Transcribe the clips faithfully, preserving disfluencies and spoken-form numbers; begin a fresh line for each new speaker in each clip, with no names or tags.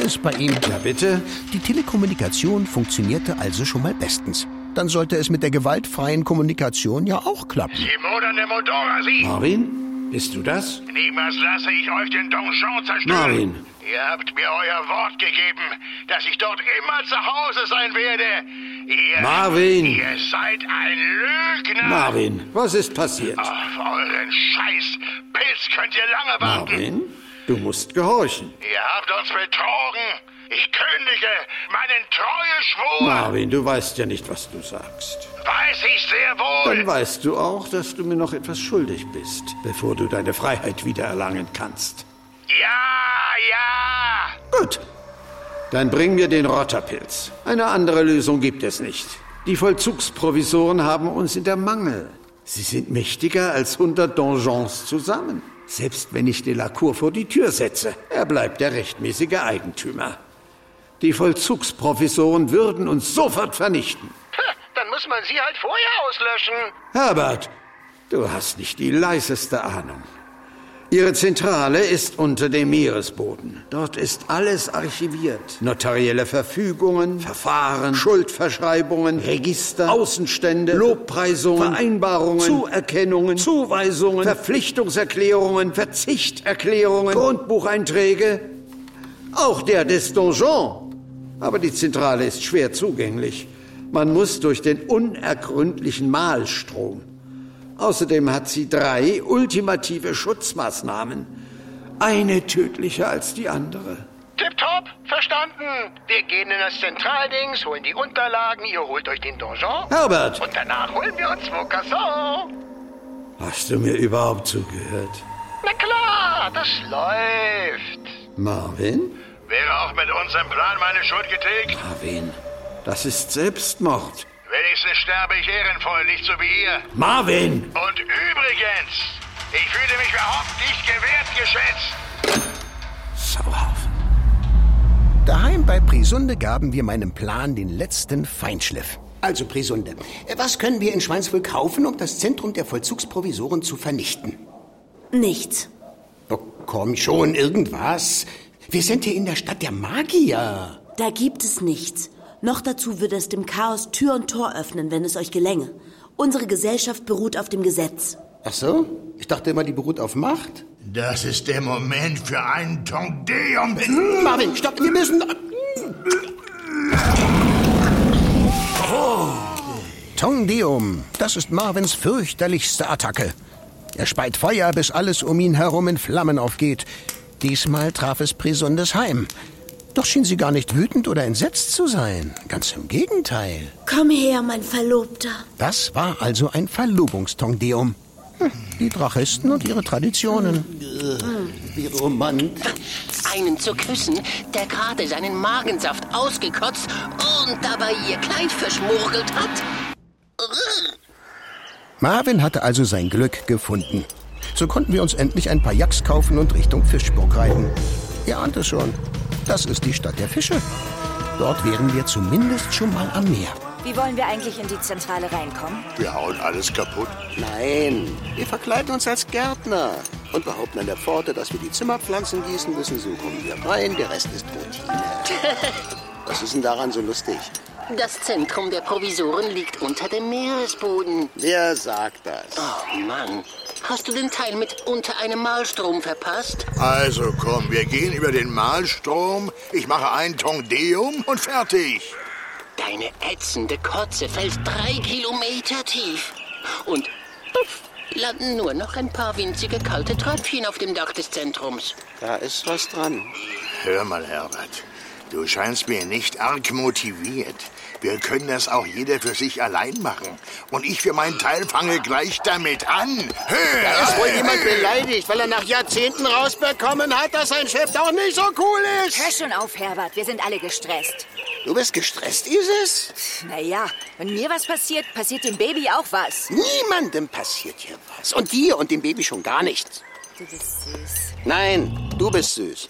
alles bei ihm?
Ja, bitte?
Die Telekommunikation funktionierte also schon mal bestens. Dann sollte es mit der gewaltfreien Kommunikation ja auch klappen.
Sie modernde Motorrad, Sie!
Marvin, bist du das?
Niemals lasse ich euch den Donjon zerstören.
Marvin!
Ihr habt mir euer Wort gegeben, dass ich dort immer zu Hause sein werde. Ihr,
Marvin!
Ihr seid ein Lügner!
Marvin, was ist passiert?
Auf euren Scheiß-Pilz könnt ihr lange warten.
Marvin, du musst gehorchen.
Ihr habt uns betrogen. Ich kündige meinen Treueschwur.
Marvin, du weißt ja nicht, was du sagst.
Weiß ich sehr wohl.
Dann weißt du auch, dass du mir noch etwas schuldig bist, bevor du deine Freiheit wiedererlangen kannst.
Ja, ja.
Gut. Dann bring mir den Rotterpilz. Eine andere Lösung gibt es nicht. Die Vollzugsprovisoren haben uns in der Mangel. Sie sind mächtiger als hundert Donjons zusammen. Selbst wenn ich Delacour vor die Tür setze, er bleibt der rechtmäßige Eigentümer. Die Vollzugsprovisoren würden uns sofort vernichten.
Ha, dann muss man sie halt vorher auslöschen.
Herbert, du hast nicht die leiseste Ahnung. Ihre Zentrale ist unter dem Meeresboden. Dort ist alles archiviert. Notarielle Verfügungen, Verfahren, Schuldverschreibungen, Register, Außenstände, Lobpreisungen, Vereinbarungen, Zuerkennungen, Zuweisungen, Verpflichtungserklärungen, Verzichterklärungen, Grundbucheinträge. Auch der des Donjon. Aber die Zentrale ist schwer zugänglich. Man muss durch den unergründlichen Mahlstrom. Außerdem hat sie drei ultimative Schutzmaßnahmen. Eine tödlicher als die andere.
Tipptopp, verstanden. Wir gehen in das Zentraldings, holen die Unterlagen, ihr holt euch den Donjon.
Herbert!
Und danach holen wir uns Vaucanson.
Hast du mir überhaupt zugehört?
Na klar, das läuft.
Marvin?
Wäre auch mit unserem Plan meine Schuld getilgt?
Marvin, das ist Selbstmord.
Wenigstens sterbe ich ehrenvoll, nicht so wie ihr.
Marvin!
Und übrigens, ich fühle mich überhaupt nicht gewertgeschätzt.
Sauhaufen. Daheim bei Prisunde gaben wir meinem Plan den letzten Feinschliff. Also Prisunde, was können wir in Schweinsvöl kaufen, um das Zentrum der Vollzugsprovisoren zu vernichten?
Nichts.
Oh, komm schon, irgendwas. Wir sind hier in der Stadt der Magier.
Da gibt es nichts. Noch dazu würde es dem Chaos Tür und Tor öffnen, wenn es euch gelänge. Unsere Gesellschaft beruht auf dem Gesetz.
Ach so? Ich dachte immer, die beruht auf Macht.
Das ist der Moment für einen Tongdeum.
Marvin, stopp, wir müssen... Oh. Tongdeum, das ist Marvins fürchterlichste Attacke. Er speit Feuer, bis alles um ihn herum in Flammen aufgeht. Diesmal traf es Prisundes Heim. Doch schien sie gar nicht wütend oder entsetzt zu sein. Ganz im Gegenteil.
Komm her, mein Verlobter.
Das war also ein Verlobungstongdeum. Hm, die Drachisten und ihre Traditionen.
Hm.
Wie romantisch.
Einen zu küssen, der gerade seinen Magensaft ausgekotzt und dabei ihr Kleid verschmurgelt hat.
Marvin hatte also sein Glück gefunden. So konnten wir uns endlich ein paar Yaks kaufen und Richtung Fischburg reiten. Ihr ahnt es schon. Das ist die Stadt der Fische. Dort wären wir zumindest schon mal am Meer.
Wie wollen wir eigentlich in die Zentrale reinkommen?
Wir hauen alles kaputt.
Nein, wir verkleiden uns als Gärtner und behaupten an der Pforte, dass wir die Zimmerpflanzen gießen müssen. So kommen wir rein, der Rest ist Routine. Was ist denn daran so lustig?
Das Zentrum der Provisoren liegt unter dem Meeresboden.
Wer sagt das?
Oh Mann, hast du den Teil mit unter einem Mahlstrom verpasst?
Also komm, wir gehen über den Mahlstrom, ich mache ein Tongdeum und fertig.
Deine ätzende Kotze fällt drei Kilometer tief. Und puff, landen nur noch ein paar winzige kalte Tröpfchen auf dem Dach des Zentrums.
Da ist was dran.
Hör mal, Herbert, du scheinst mir nicht arg motiviert. Wir können das auch jeder für sich allein machen. Und ich für meinen Teil fange gleich damit an. Hör,
Da ist wohl
hör,
jemand
hör.
beleidigt, weil er nach Jahrzehnten rausbekommen hat, dass sein Chef doch nicht so cool ist.
Hör schon auf, Herbert. Wir sind alle gestresst.
Du bist gestresst, Isis?
Naja, wenn mir was passiert, passiert dem Baby auch was.
Niemandem passiert hier was. Und dir und dem Baby schon gar nichts.
Du bist süß.
Nein, du bist süß.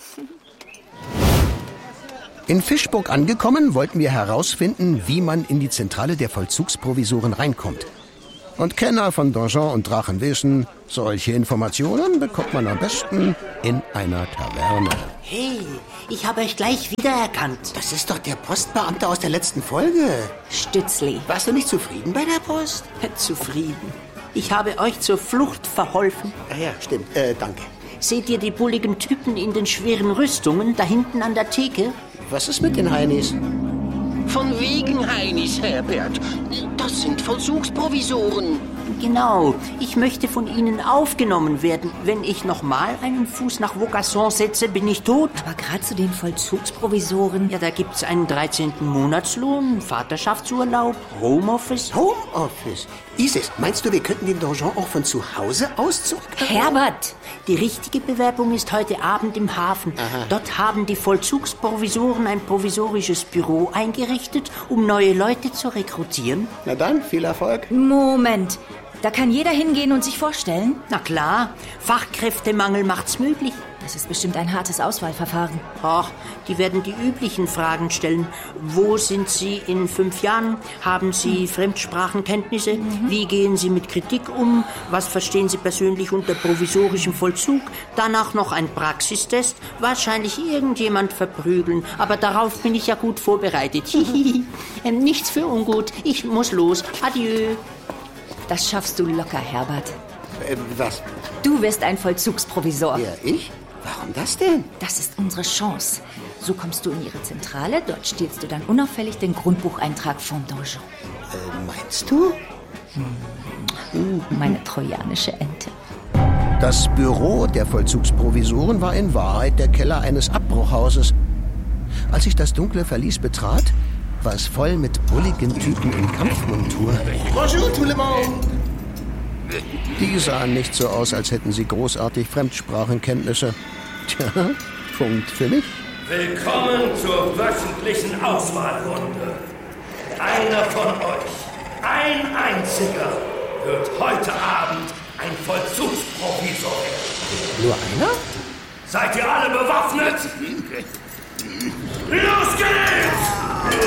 In Fischburg angekommen, wollten wir herausfinden, wie man in die Zentrale der Vollzugsprovisoren reinkommt. Und Kenner von Donjon und Drachen wissen, solche Informationen bekommt man am besten in einer Taverne.
Hey, ich habe euch gleich wiedererkannt. Das ist doch der Postbeamte aus der letzten Folge.
Stützli.
Warst du nicht zufrieden bei der Post?
Zufrieden. Ich habe euch zur Flucht verholfen.
Ja, ja, stimmt. Äh, danke.
Seht ihr die bulligen Typen in den schweren Rüstungen da hinten an der Theke?
Was ist mit den Heinis?
Von wegen Heinis, Herbert. Das sind Vollzugsprovisoren.
Genau. Ich möchte von ihnen aufgenommen werden. Wenn ich nochmal einen Fuß nach Vaucasson setze, bin ich tot.
Aber gerade zu den Vollzugsprovisoren.
Ja, da gibt's einen dreizehnten Monatslohn, Vaterschaftsurlaub, Homeoffice.
Homeoffice? Isis, meinst du, wir könnten den Donjon auch von zu Hause aus zurück?
Herbert! Die richtige Bewerbung ist heute Abend im Hafen.
Aha.
Dort haben die Vollzugsprovisoren ein provisorisches Büro eingerichtet, um neue Leute zu rekrutieren.
Na dann, viel Erfolg.
Moment. Da kann jeder hingehen und sich vorstellen?
Na klar, Fachkräftemangel macht's möglich.
Das ist bestimmt ein hartes Auswahlverfahren.
Ach, die werden die üblichen Fragen stellen. Wo sind Sie in fünf Jahren? Haben Sie mhm. Fremdsprachenkenntnisse? Mhm. Wie gehen Sie mit Kritik um? Was verstehen Sie persönlich unter provisorischem Vollzug? Danach noch ein Praxistest. Wahrscheinlich irgendjemand verprügeln. Aber darauf bin ich ja gut vorbereitet. ähm, nichts für ungut. Ich muss los. Adieu.
Das schaffst du locker, Herbert.
Äh, was?
Du wirst ein Vollzugsprovisor.
Ja, ich? Warum das denn?
Das ist unsere Chance. So kommst du in ihre Zentrale, dort stiehlst du dann unauffällig den Grundbucheintrag vom Donjon.
Äh, meinst du?
Hm. Meine trojanische Ente.
Das Büro der Vollzugsprovisoren war in Wahrheit der Keller eines Abbruchhauses. Als ich das dunkle Verlies betrat, war es voll mit bulligen Typen in Kampfmontur.
Bonjour, tout le monde!
Die sahen nicht so aus, als hätten sie großartig Fremdsprachenkenntnisse. Tja, Punkt für mich.
Willkommen zur wöchentlichen Auswahlrunde. Einer von euch, ein einziger, wird heute Abend ein Vollzugsprovisor werden.
Nur einer?
Seid ihr alle bewaffnet? Los geht's!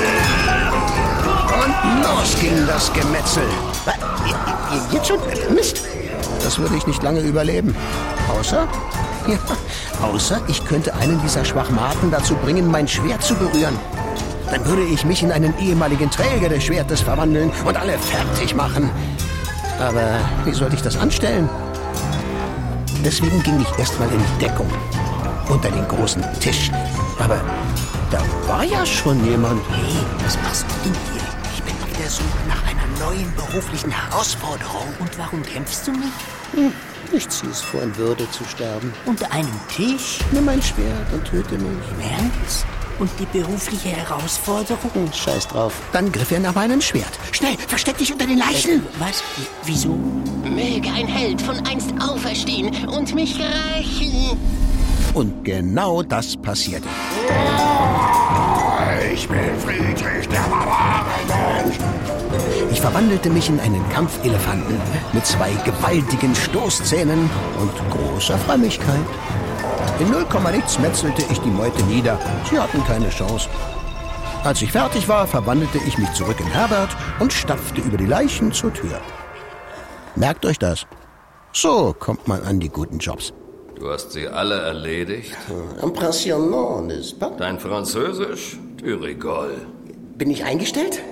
Und los ging das Gemetzel.
Jetzt schon? Mist!
Das würde ich nicht lange überleben. Außer? Ja, außer ich könnte einen dieser Schwachmaten dazu bringen, mein Schwert zu berühren. Dann würde ich mich in einen ehemaligen Träger des Schwertes verwandeln und alle fertig machen. Aber wie sollte ich das anstellen? Deswegen ging ich erstmal in Deckung. Unter den großen Tisch. Aber da war ja schon jemand.
Hey, was machst du denn hier? Ich bin auf der Suche nach einer neuen beruflichen Herausforderung.
Und warum kämpfst du nicht?
Hm, ich ziehe es vor, in Würde zu sterben.
Unter einem Tisch?
Nimm mein Schwert und töte mich.
Im Ernst? Und die berufliche Herausforderung?
Hm, scheiß drauf. Dann griff er nach meinem Schwert.
Schnell, versteck dich unter den Leichen!
Äh, was? Wieso?
Möge ein Held von einst auferstehen und mich rächen.
Und genau das passierte.
Ich bin Friedrich, der Barbarenmensch.
Ich verwandelte mich in einen Kampfelefanten mit zwei gewaltigen Stoßzähnen und großer Frömmigkeit. In null Komma nichts metzelte ich die Meute nieder. Sie hatten keine Chance. Als ich fertig war, verwandelte ich mich zurück in Herbert und stapfte über die Leichen zur Tür. Merkt euch das. So kommt man an die guten Jobs.
Du hast sie alle erledigt?
Impressionnant, n'est-ce pas?
Dein Französisch? Tu rigoles.
Bin ich eingestellt?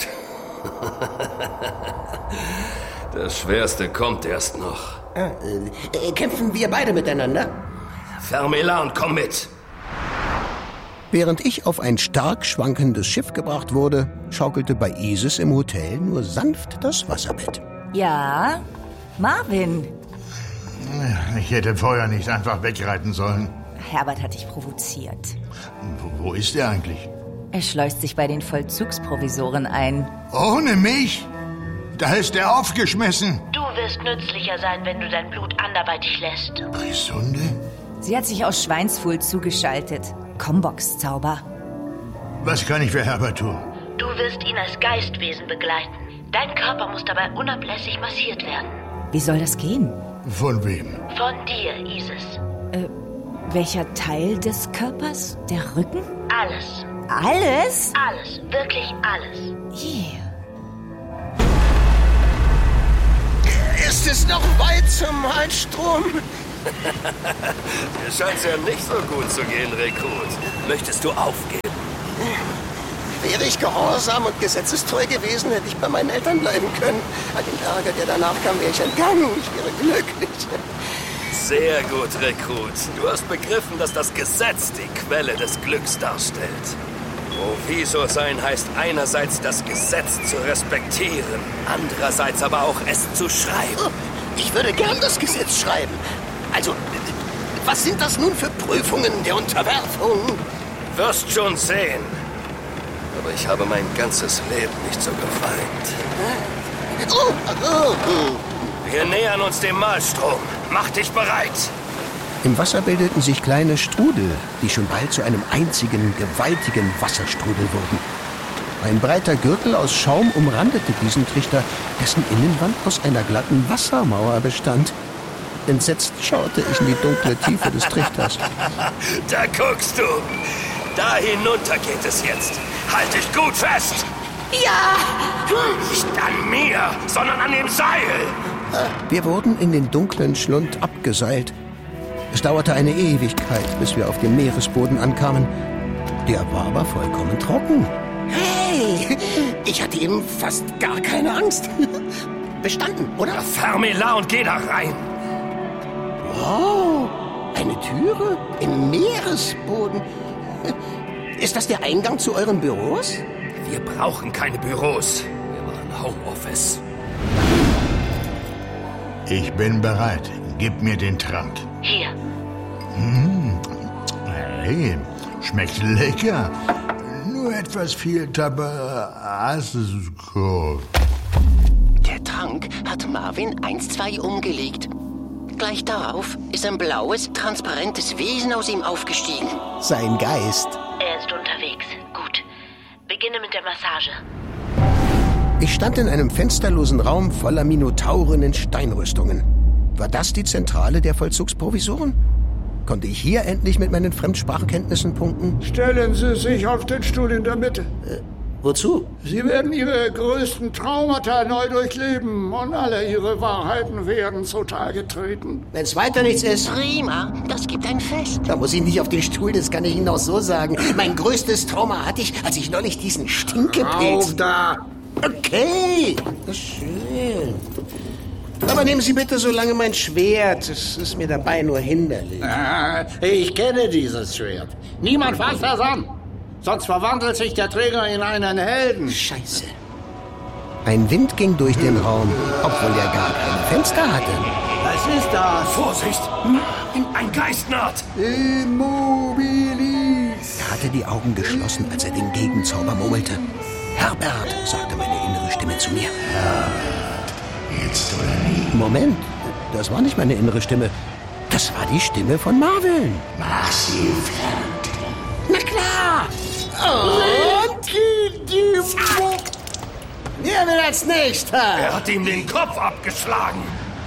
Das Schwerste kommt erst noch.
Ah, äh, kämpfen wir beide miteinander?
Fermez-la und komm mit!
Während ich auf ein stark schwankendes Schiff gebracht wurde, schaukelte bei Isis im Hotel nur sanft das Wasserbett.
Ja, Marvin.
Ich hätte vorher nicht einfach wegreiten sollen.
Herbert hat dich provoziert.
Wo, wo ist er eigentlich?
Er schleust sich bei den Vollzugsprovisoren ein.
Ohne mich? Da ist er aufgeschmissen.
Du wirst nützlicher sein, wenn du dein Blut anderweitig lässt.
Brisunde?
Sie hat sich aus Schweinsfuhl zugeschaltet. Combox-Zauber.
Was kann ich für Herbert tun?
Du wirst ihn als Geistwesen begleiten. Dein Körper muss dabei unablässig massiert werden.
Wie soll das gehen?
Von wem?
Von dir, Isis.
Äh, welcher Teil des Körpers? Der Rücken?
Alles.
Alles?
Alles. Wirklich alles.
Yeah.
ist es noch weit zum Malstrom.
Dir scheint's ja nicht so gut zu gehen, Rekrut. Möchtest du aufgeben?
Wäre ich gehorsam und gesetzestreu gewesen, hätte ich bei meinen Eltern bleiben können. Bei dem Ärger, der danach kam, wäre ich entgangen. Ich wäre glücklich.
Sehr gut, Rekrut. Du hast begriffen, dass das Gesetz die Quelle des Glücks darstellt. Provisor sein heißt einerseits das Gesetz zu respektieren, andererseits aber auch es zu schreiben.
Oh, ich würde gern das Gesetz schreiben. Also, was sind das nun für Prüfungen der Unterwerfung?
Wirst schon sehen. Aber ich habe mein ganzes Leben nicht so geweint.
Oh, oh, oh.
Wir nähern uns dem Malstrom. Mach dich bereit.
Im Wasser bildeten sich kleine Strudel, die schon bald zu einem einzigen, gewaltigen Wasserstrudel wurden. Ein breiter Gürtel aus Schaum umrandete diesen Trichter, dessen Innenwand aus einer glatten Wassermauer bestand. Entsetzt schaute ich in die dunkle Tiefe des Trichters.
Da guckst du. Da hinunter geht es jetzt. Halt dich gut fest.
Ja!
Nicht an mir, sondern an dem Seil.
Wir wurden in den dunklen Schlund abgeseilt. Es dauerte eine Ewigkeit, bis wir auf dem Meeresboden ankamen. Der war aber vollkommen trocken. Hey, ich hatte eben fast gar keine Angst. Bestanden, oder?
Fermela und geh da rein.
Wow, eine Türe im Meeresboden. Ist das der Eingang zu euren Büros?
Wir brauchen keine Büros. Wir machen Homeoffice.
Ich bin bereit. Gib mir den Trank.
Hier.
Mmh. Hey, schmeckt lecker. Nur etwas viel Tabasco.
Der Trank hat Marvin eins zwei umgelegt. Gleich darauf ist ein blaues, transparentes Wesen aus ihm aufgestiegen.
Sein Geist.
Er ist unterwegs. Gut. Beginne mit der Massage.
Ich stand in einem fensterlosen Raum voller Minotauren in Steinrüstungen. War das die Zentrale der Vollzugsprovisoren? Konnte ich hier endlich mit meinen Fremdsprachenkenntnissen punkten?
Stellen Sie sich auf den Stuhl in der Mitte.
Äh, wozu?
Sie werden Ihre größten Traumata neu durchleben und alle Ihre Wahrheiten werden zutage treten.
Wenn's weiter nichts ist...
Prima, das gibt ein Fest.
Da muss ich nicht auf den Stuhl, das kann ich Ihnen auch so sagen. Mein größtes Trauma hatte ich, als ich neulich diesen Stinkepilz...
Auf da!
Okay, das ist schön. Aber nehmen Sie bitte so lange mein Schwert. Es ist mir dabei nur hinderlich.
Ah, ich kenne dieses Schwert. Niemand fasst das an. Sonst verwandelt sich der Träger in einen Helden.
Scheiße. Ein Wind ging durch den Raum, obwohl er gar kein Fenster hatte.
Was ist das?
Vorsicht! Ein Geistnard!
Immobilis!
Er hatte die Augen geschlossen, als er den Gegenzauber murmelte. Herbert, sagte meine innere Stimme zu mir.
Herbert, jetzt oder nie?
Moment, das war nicht meine innere Stimme. Das war die Stimme von Marvin.
Mach sie fertig.
Na klar! Und die Wer will als Nächster?
Er hat ihm den Kopf abgeschlagen.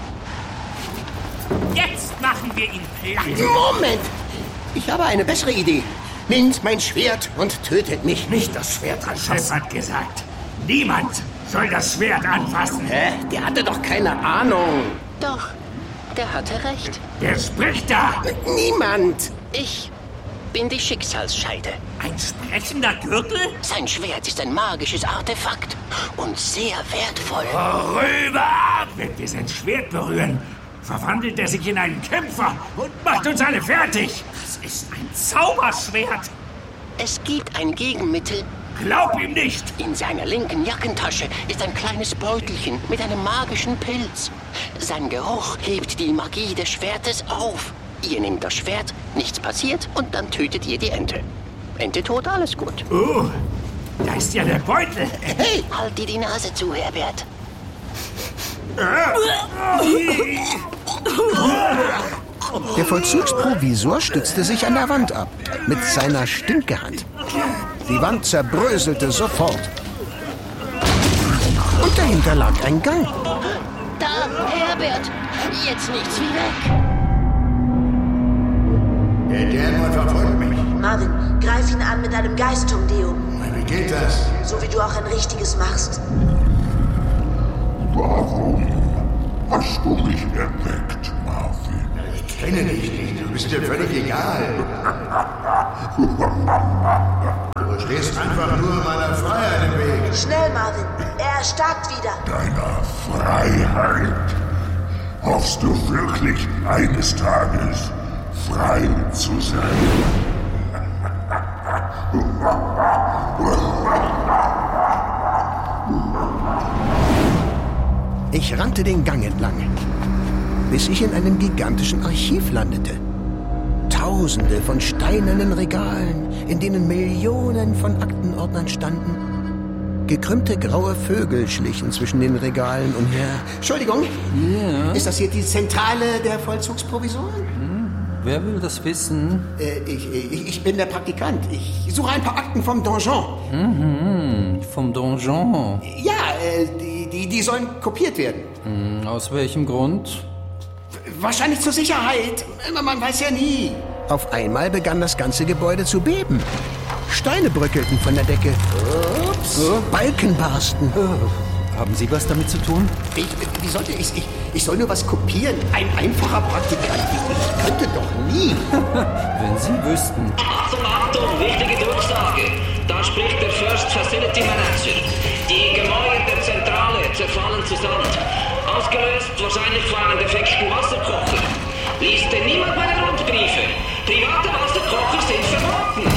Jetzt machen wir ihn platt.
Moment! Ich habe eine bessere Idee. Nehmt mein Schwert und tötet mich.
Nicht das Schwert anfassen. Chef hat gesagt, niemand soll das Schwert anfassen.
Hä? Der hatte doch keine Ahnung.
Doch, der hatte recht.
Wer spricht da?
Niemand.
Ich bin die Schicksalsscheide.
Ein sprechender Gürtel?
Sein Schwert ist ein magisches Artefakt und sehr wertvoll.
Vorüber! Wenn wir sein Schwert berühren, verwandelt er sich in einen Kämpfer und macht uns alle fertig. Das ist ein Zauberschwert.
Es gibt ein Gegenmittel.
Glaub ihm nicht.
In seiner linken Jackentasche ist ein kleines Beutelchen mit einem magischen Pilz. Sein Geruch hebt die Magie des Schwertes auf. Ihr nehmt das Schwert, nichts passiert und dann tötet ihr die Ente. Ente tot, alles gut.
Oh, da ist ja der Beutel.
Hey, halt dir die Nase zu, Herbert.
Der Vollzugsprovisor stützte sich an der Wand ab, mit seiner Stinkehand. Die Wand zerbröselte sofort. Und dahinter lag ein Gang.
Da, Herbert, jetzt nichts wie weg.
Der Dämon verfolgt mich.
Marvin, greif ihn an mit einem Geistum-Deum.
Wie geht das?
So wie du auch ein richtiges machst.
Warum?
hast du mich erweckt, Marvin?
Ich kenne dich nicht, du bist dir völlig egal. Du stehst einfach nur meiner Freiheit im Weg.
Schnell, Marvin, er erstarkt wieder.
Deiner Freiheit? Hoffst du wirklich, eines Tages frei zu sein?
Ich rannte den Gang entlang, bis ich in einem gigantischen Archiv landete. Tausende von steinernen Regalen, in denen Millionen von Aktenordnern standen. Gekrümmte graue Vögel schlichen zwischen den Regalen umher.
Entschuldigung,
Ja.
ist das hier die Zentrale der Vollzugsprovisoren?
Hm, wer will das wissen?
Äh, ich, ich, ich bin der Praktikant. Ich suche ein paar Akten vom Donjon.
Mhm, vom Donjon.
Ja, äh, die, die, die sollen kopiert werden.
Hm, aus welchem Grund?
Wahrscheinlich zur Sicherheit. Man weiß ja nie.
Auf einmal begann das ganze Gebäude zu beben. Steine bröckelten von der Decke.
Ups.
Balken barsten.
Haben Sie was damit zu tun?
Ich, wie sollte ich, ich? Ich soll nur was kopieren. Ein einfacher Praktikant. Ich könnte doch nie.
Wenn Sie wüssten.
Achtung, Achtung, wichtige Durchsage. Da spricht der First Facility Manager. Die Gemäuer der Zentrale zerfallen zu Sand. Ausgelöst wahrscheinlich von einem defekten Wasserkocher. Liest denn niemand meine Rundbriefe? Private Wasserkocher sind verboten.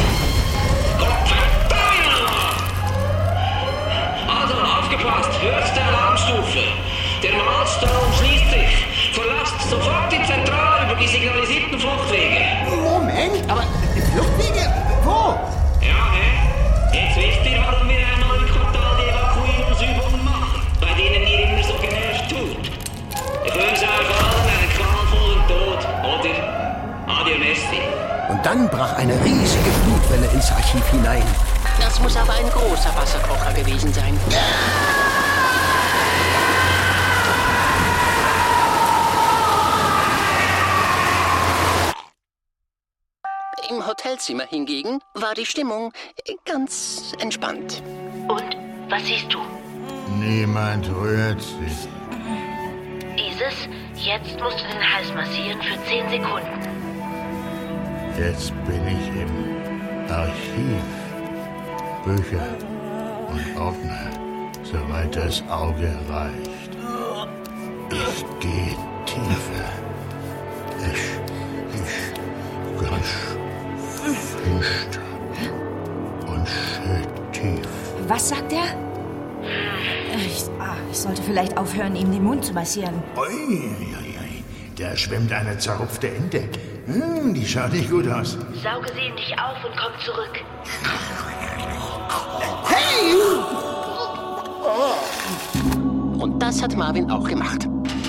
Also, aufgepasst, höchste Alarmstufe. Der Maelstrom schließt sich. Verlasst sofort die Zentrale über die signalisierten Fluchtwege.
Moment, aber Fluchtwege? Wo?
Ja, hä? Jetzt wisst ihr, warum wir einmal im Quartal die Evakuierungsübungen machen, bei denen ihr immer so genervt tut. Ich wünsche euch allen einen qualvollen Tod, oder? Adieu, merci.
Und dann brach eine riesige Flutwelle ins Archiv hinein.
Das muss aber ein großer Wasserkocher gewesen sein. Im Hotelzimmer hingegen war die Stimmung ganz entspannt.
Und, was siehst du?
Niemand rührt sich.
Isis, jetzt musst du den Hals massieren für zehn Sekunden.
Jetzt bin ich im Archiv. Bücher und Ordner, soweit das Auge reicht. Ich gehe tiefer. Ich, ich, ganz finster und schön tief.
Was sagt er? Ich, ah, ich sollte vielleicht aufhören, ihm den Mund zu massieren.
Ui, ui, ui. Da schwimmt eine zerrupfte Ente. Hm, die schaut nicht gut aus.
Sauge sie in dich auf und komm zurück.
Hey!
Und das hat Marvin auch gemacht.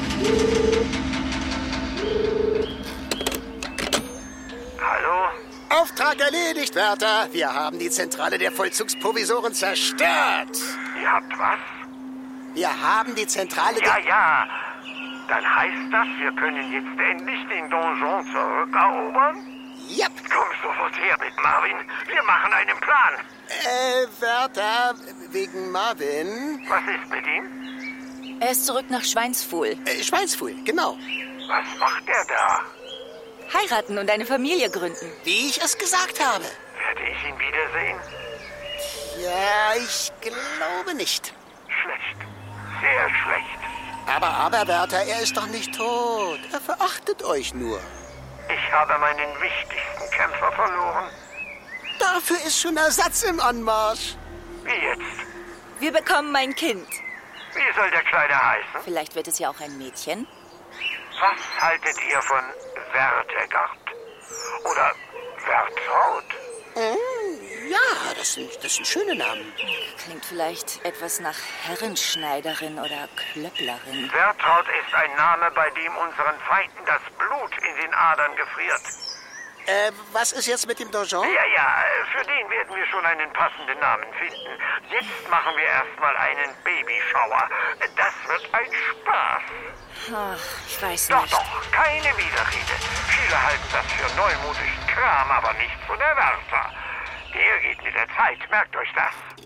Hallo?
Auftrag erledigt, Wärter. Wir haben die Zentrale der Vollzugsprovisoren zerstört.
Ihr habt was?
Wir haben die Zentrale
Ja,
der...
ja. Dann heißt das, wir können jetzt endlich den Donjon zurückerobern?
Yep.
Komm sofort her mit Marvin. Wir machen einen Plan.
Äh, Wärter, wegen Marvin...
Was ist mit ihm?
Er ist zurück nach Schweinsfuhl.
Äh, Schweinsfuhl, genau.
Was macht er da?
Heiraten und eine Familie gründen.
Wie ich es gesagt habe.
Werde ich ihn wiedersehen?
Ja, ich glaube nicht.
Schlecht. Sehr schlecht.
Aber, aber, Wärter, er ist doch nicht tot. Er verachtet euch nur.
Ich habe meinen wichtigsten Kämpfer verloren.
Dafür ist schon Ersatz im Anmarsch.
Wie jetzt?
Wir bekommen ein Kind.
Wie soll der Kleine heißen?
Vielleicht wird es ja auch ein Mädchen.
Was haltet ihr von Wertegard? Oder Wertraud?
Mm, ja, das sind, das sind schöne Namen.
Klingt vielleicht etwas nach Herrenschneiderin oder Klöpplerin.
Wertraud ist ein Name, bei dem unseren Feinden das Blut in den Adern gefriert.
Äh, was ist jetzt mit dem Donjon?
Ja, ja, für den werden wir schon einen passenden Namen finden. Jetzt machen wir erstmal einen Babyshower. Das wird ein Spaß.
Ach, ich weiß
Doch,
nicht.
doch, keine Widerrede. Viele halten das für neumodischen Kram, aber nicht von der Wärter. Der geht mit der Zeit, merkt euch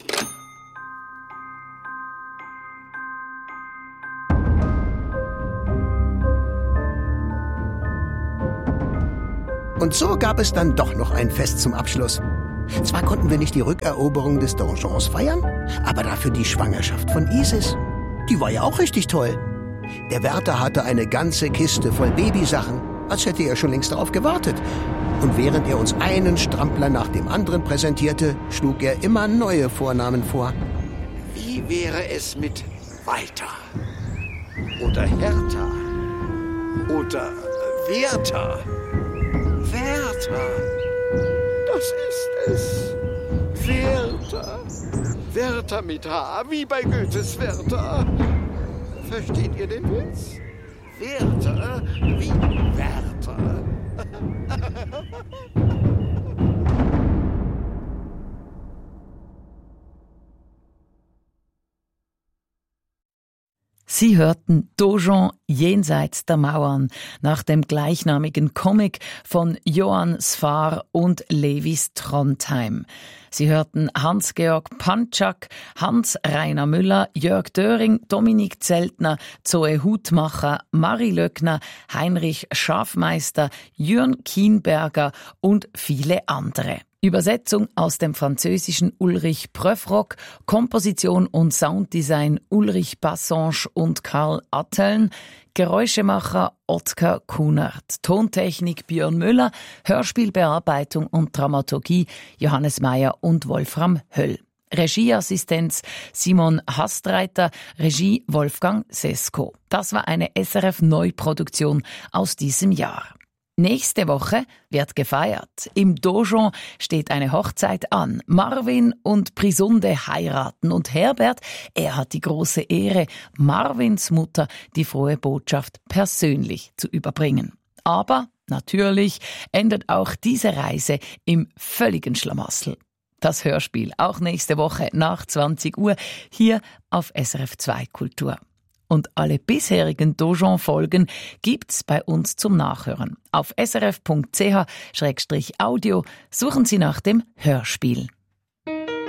das.
Und so gab es dann doch noch ein Fest zum Abschluss. Zwar konnten wir nicht die Rückeroberung des Donjons feiern, aber dafür die Schwangerschaft von Isis. Die war ja auch richtig toll. Der Wärter hatte eine ganze Kiste voll Babysachen, als hätte er schon längst darauf gewartet. Und während er uns einen Strampler nach dem anderen präsentierte, schlug er immer neue Vornamen vor.
Wie wäre es mit Weiter? Oder Hertha? Oder Werther? Werther? Das ist es. Werther. Werther mit H, wie bei Goethes Werther. Versteht ihr den Witz? Werther wie Werther.
Sie hörten Donjon jenseits der Mauern nach dem gleichnamigen Comic von Johann Sfar und Levis Trondheim. Sie hörten Hans-Georg Pantschak, Hans-Rainer Müller, Jörg Döring, Dominik Zeltner, Zoe Hutmacher, Marie Löckner, Heinrich Schafmeister, Jürn Kienberger und viele andere. Übersetzung aus dem französischen Ulrich Pröfrock, Komposition und Sounddesign Ulrich Bassange und Karl Atteln, Geräuschemacher Ottkar Kunert, Tontechnik Björn Müller, Hörspielbearbeitung und Dramaturgie Johannes Meyer und Wolfram Höll. Regieassistenz Simon Hastreiter, Regie Wolfgang Sesko. Das war eine S R F-Neuproduktion aus diesem Jahr. Nächste Woche wird gefeiert. Im Donjon steht eine Hochzeit an. Marvin und Prisunde heiraten und Herbert, er hat die große Ehre, Marvins Mutter die frohe Botschaft persönlich zu überbringen. Aber natürlich endet auch diese Reise im völligen Schlamassel. Das Hörspiel auch nächste Woche nach zwanzig Uhr hier auf S R F zwei Kultur. Und alle bisherigen Donjon-Folgen gibt's bei uns zum Nachhören. Auf s r f punkt c h slash audio suchen Sie nach dem Hörspiel.